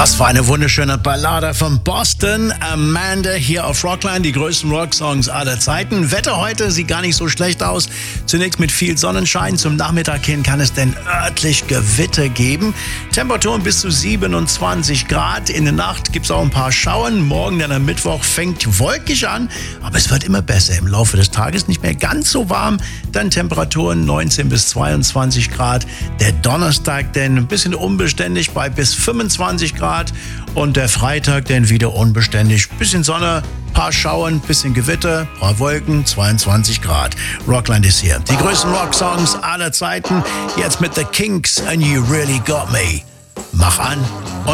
Was für eine wunderschöne Ballade von Boston. Amanda hier auf Rockline, die größten Rocksongs aller Zeiten. Wetter heute sieht gar nicht so schlecht aus. Zunächst mit viel Sonnenschein. Zum Nachmittag hin kann es denn örtlich Gewitter geben. Temperaturen bis zu 27 Grad. In der Nacht gibt es auch ein paar Schauern. Morgen, dann am Mittwoch, fängt wolkig an. Aber es wird immer besser. Im Laufe des Tages nicht mehr ganz so warm. Dann Temperaturen 19 bis 22 Grad. Der Donnerstag dann ein bisschen unbeständig bei bis 25 Grad. Und der Freitag dann wieder unbeständig. Bisschen Sonne, paar Schauern, bisschen Gewitter, paar Wolken, 22 Grad. Rockland ist hier. Die größten Rocksongs aller Zeiten. Jetzt mit The Kinks and You Really Got Me. Mach an.